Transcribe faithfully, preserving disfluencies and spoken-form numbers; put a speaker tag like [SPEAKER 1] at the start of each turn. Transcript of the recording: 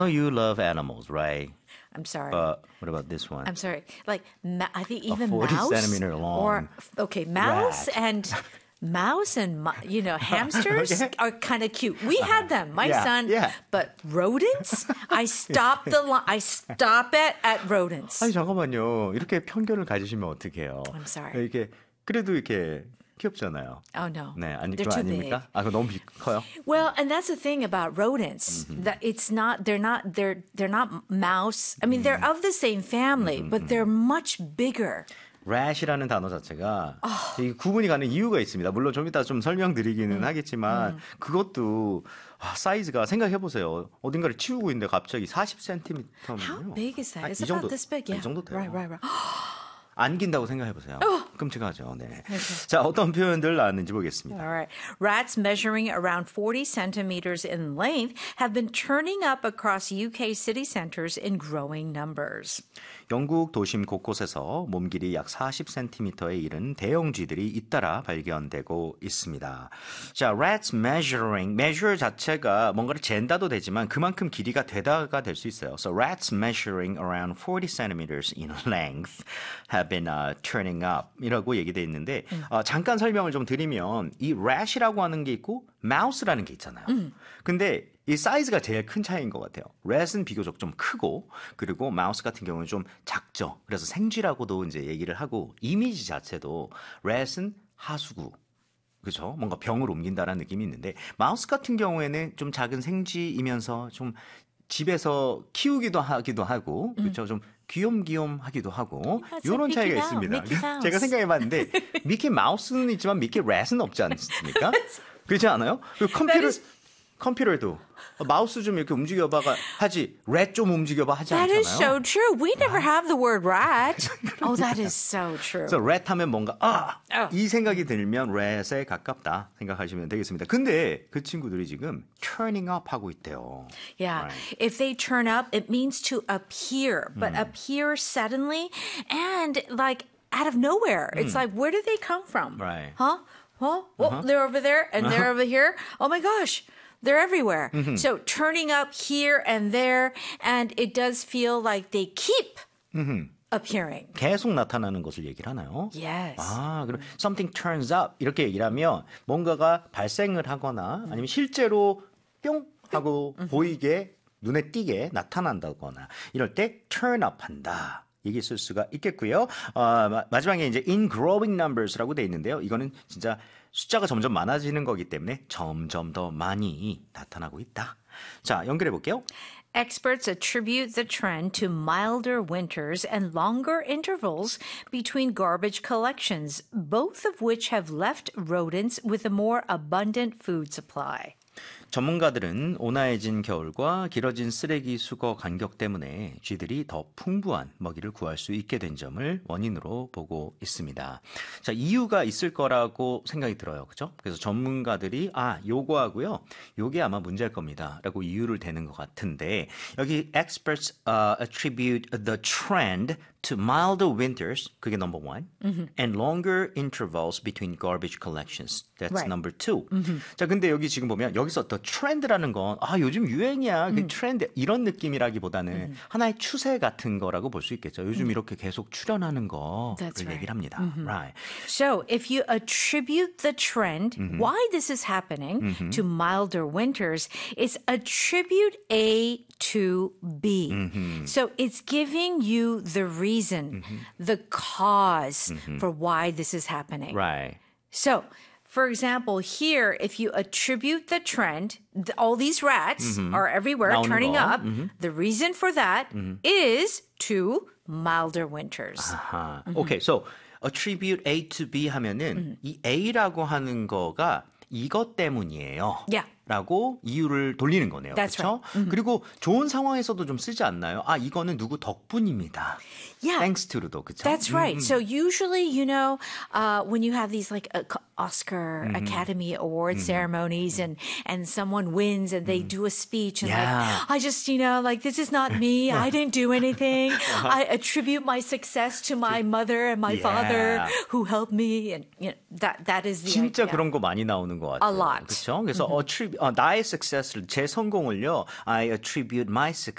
[SPEAKER 1] Oh, you love animals, right?
[SPEAKER 2] I'm sorry.
[SPEAKER 1] But what about this one?
[SPEAKER 2] I'm sorry. Like, ma- I think even
[SPEAKER 1] forty
[SPEAKER 2] mouse
[SPEAKER 1] centimeter long
[SPEAKER 2] or okay, mouse
[SPEAKER 1] rat.
[SPEAKER 2] and mouse and mu- you know hamsters
[SPEAKER 1] Okay.
[SPEAKER 2] are kind of cute. We had them, my
[SPEAKER 1] Yeah,
[SPEAKER 2] son.
[SPEAKER 1] yeah.
[SPEAKER 2] But rodents, I stop the li- I stop it at rodents.
[SPEAKER 1] 아니 잠깐만요. 이렇게 편견을 가지시면 어떡해요?
[SPEAKER 2] I'm sorry.
[SPEAKER 1] 이렇게 그래도 이렇게 귀엽잖아요.
[SPEAKER 2] Oh no,
[SPEAKER 1] 네, 아니
[SPEAKER 2] they're
[SPEAKER 1] 그거
[SPEAKER 2] too
[SPEAKER 1] 아닙니까?
[SPEAKER 2] big.
[SPEAKER 1] 아, 그거 너무 비- 커요.
[SPEAKER 2] Well, and that's the thing about rodents that it's not they're not they're they're not mouse. I mean, they're of the same family, but they're much bigger.
[SPEAKER 1] rat이라는 단어 자체가 이 구분이 가는 이유가 있습니다. 물론 좀 이따 좀 설명드리기는
[SPEAKER 2] 음.
[SPEAKER 1] 하겠지만 그것도 아, 사이즈가 생각해 보세요. 어딘가를 치우고 있는데 갑자기 사십 센티미터면요.
[SPEAKER 2] How big is that?
[SPEAKER 1] 아,
[SPEAKER 2] It's
[SPEAKER 1] 이
[SPEAKER 2] about
[SPEAKER 1] 정도,
[SPEAKER 2] this big.
[SPEAKER 1] 이
[SPEAKER 2] Yeah.
[SPEAKER 1] 정도 돼요.
[SPEAKER 2] Right, right, right.
[SPEAKER 1] 안긴다고 생각해 보세요. 끔찍하죠. 네. 자, 어떤 표현들 나왔는지 보겠습니다.
[SPEAKER 2] All right. Rats measuring around forty centimeters in length have been turning up across U K city centers in growing numbers.
[SPEAKER 1] 영국 도심 곳곳에서 몸길이 약 사십 센티미터에 이른 대형 쥐들이 잇따라 발견되고 있습니다. 자, rats measuring, measure 자체가 뭔가를 잰다도 되지만 그만큼 길이가 되다가 될 수 있어요. So rats measuring around forty centimeters in length have been uh, turning up 이라고 얘기되어 있는데
[SPEAKER 2] 음.
[SPEAKER 1] 어, 잠깐 설명을 좀 드리면 이 rat이라고 하는 게 있고 mouse라는 게 있잖아요.
[SPEAKER 2] 음.
[SPEAKER 1] 근데 이 사이즈가 제일 큰 차이인 것 같아요. rat은 비교적 좀 크고 그리고 mouse 같은 경우는 좀 작죠. 그래서 생쥐라고도 이제 얘기를 하고 이미지 자체도 rat은 하수구 그렇죠? 뭔가 병을 옮긴다라는 느낌이 있는데 마우스 같은 경우에는 좀 작은 생쥐이면서 좀 집에서 키우기도 하기도 하고 그렇죠? 좀 귀염귀염하기도 하고
[SPEAKER 2] 맞아,
[SPEAKER 1] 이런
[SPEAKER 2] 미키
[SPEAKER 1] 차이가
[SPEAKER 2] 마우스,
[SPEAKER 1] 있습니다.
[SPEAKER 2] 미키 마우스.
[SPEAKER 1] 제가 생각해봤는데 미키 마우스는 있지만 미키 rat은 없지 않습니까? 그렇지 않아요? 그리고 컴퓨터 컴퓨터도 마우스 좀 이렇게 움직여봐가 하지 rat 좀 움직여봐 하지
[SPEAKER 2] That
[SPEAKER 1] 않잖아요.
[SPEAKER 2] is so true. We never have the word rat. Oh, that is so true.
[SPEAKER 1] 그래서 rat 하면 뭔가 아,
[SPEAKER 2] 어.
[SPEAKER 1] 이 생각이 들면 rat에 가깝다 생각하시면 되겠습니다. 근데 그 친구들이 지금 turning up 하고 있대요.
[SPEAKER 2] Yeah.
[SPEAKER 1] Right.
[SPEAKER 2] If they turn up, it means to appear, but appear suddenly and like out of nowhere. It's like, where did they come from?
[SPEAKER 1] Right.
[SPEAKER 2] Huh? Huh? Oh, they're over there and they're over here. Oh my gosh. They're everywhere. So turning up here and there, and it does feel like they keep appearing.
[SPEAKER 1] 계속 나타나는 것을 얘기를 하나요?
[SPEAKER 2] Yes.
[SPEAKER 1] 아, 그럼 something turns up 이렇게 얘기를 하면 뭔가가 발생을 하거나 아니면 실제로 뿅 하고 보이게 눈에 띄게 나타난다거나 이럴 때 turn up 한다. 얘기 쓸 수가 있겠고요. 어, 마, 마지막에 이제 in growing numbers라고 돼 있는데요. 이거는 진짜 숫자가 점점 많아지는 거기 때문에 점점 더 많이 나타나고 있다. 자, 연결해 볼게요.
[SPEAKER 2] Experts attribute the trend to milder winters and longer intervals between garbage collections, both of which have left rodents with a more abundant food supply.
[SPEAKER 1] 전문가들은 온화해진 겨울과 길어진 쓰레기 수거 간격 때문에 쥐들이 더 풍부한 먹이를 구할 수 있게 된 점을 원인으로 보고 있습니다. 자, 이유가 있을 거라고 생각이 들어요. 그죠? 그래서 전문가들이 아, 요거 하고요. 요게 아마 문제일 겁니다. 라고 이유를 대는 것 같은데 여기 experts uh, attribute the trend to milder winters, 그게 number one, mm-hmm. and longer intervals between garbage collections. That's
[SPEAKER 2] Right.
[SPEAKER 1] number two. Mm-hmm. 자, 근데 여기 지금 보면 여기서 the trend라는 건 아, 요즘 유행이야. 그 트렌드 이런 느낌이라기보다는 mm-hmm. 하나의 추세 같은 거라고 볼 수 있겠죠. 요즘 mm-hmm. 이렇게 계속 출현하는 거를
[SPEAKER 2] That's right.
[SPEAKER 1] 얘기를 합니다.
[SPEAKER 2] Mm-hmm.
[SPEAKER 1] Right.
[SPEAKER 2] So, if you attribute the trend, mm-hmm. why this is happening mm-hmm. to milder winters, it's attribute A to B. Mm-hmm. So, it's giving you the reason, mm-hmm. the cause mm-hmm. for why this is happening.
[SPEAKER 1] Right.
[SPEAKER 2] So, for example, here, if you attribute the trend, th- all these rats mm-hmm. are everywhere
[SPEAKER 1] 나오는
[SPEAKER 2] turning
[SPEAKER 1] 거.
[SPEAKER 2] up.
[SPEAKER 1] Mm-hmm.
[SPEAKER 2] The reason for that mm-hmm. is to milder winters.
[SPEAKER 1] 아하. Mm-hmm. Okay, so attribute A to B 하면은 mm-hmm. 이 A라고 하는 거가 이것 때문이에요.
[SPEAKER 2] Yeah.
[SPEAKER 1] 라고 이유를 돌리는 거네요.
[SPEAKER 2] That's
[SPEAKER 1] 그렇죠?
[SPEAKER 2] right. Mm-hmm.
[SPEAKER 1] 그리고 좋은 상황에서도 좀 쓰지 않나요? 아, 이거는 누구 덕분입니다.
[SPEAKER 2] Yeah.
[SPEAKER 1] Thanks to도 그렇죠?
[SPEAKER 2] That's right. So usually, you know, uh, when you have these like uh, Oscar mm-hmm. Academy Award mm-hmm. ceremonies and, and someone wins and they mm-hmm. do a speech and
[SPEAKER 1] yeah.
[SPEAKER 2] like, I just, you know, like, this is not me. I didn't do anything. uh-huh. I attribute my success to my mother and my
[SPEAKER 1] yeah.
[SPEAKER 2] father who helped me. And, you know, that, that is the
[SPEAKER 1] 진짜
[SPEAKER 2] idea.
[SPEAKER 1] 그런 거 많이 나오는 것 같아요.
[SPEAKER 2] A lot.
[SPEAKER 1] 그렇죠? 그래서 mm-hmm. attribute, 어, 나의 success를 제 성공을요. I attribute my